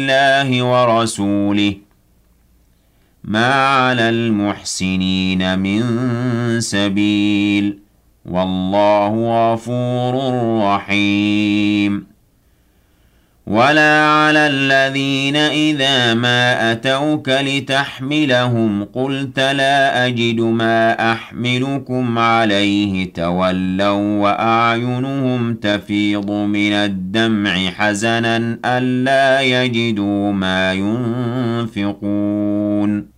الله ورسوله ما على المحسنين من سبيل والله غفور رحيم ولا على الذين إذا ما أتوك لتحملهم قلت لا أجد ما أحملكم عليه تولوا وأعينهم تفيض من الدمع حزنا ألا يجدوا ما ينفقون